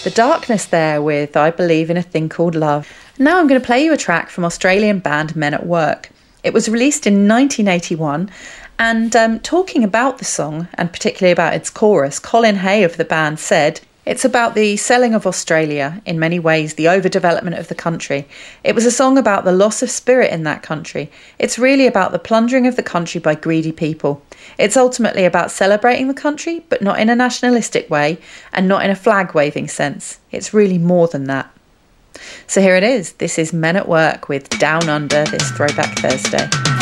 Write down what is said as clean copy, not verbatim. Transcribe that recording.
The Darkness there with I Believe in a Thing Called Love. Now I'm going to play you a track from Australian band Men at Work. It was released in 1981, and talking about the song, and particularly about its chorus, Colin Hay of the band said, "It's about the selling of Australia, in many ways the overdevelopment of the country. It was a song about the loss of spirit in that country. It's really about the plundering of the country by greedy people. It's ultimately about celebrating the country, but not in a nationalistic way, and not in a flag-waving sense. It's really more than that." So here it is. This is Men at Work with Down Under this Throwback Thursday.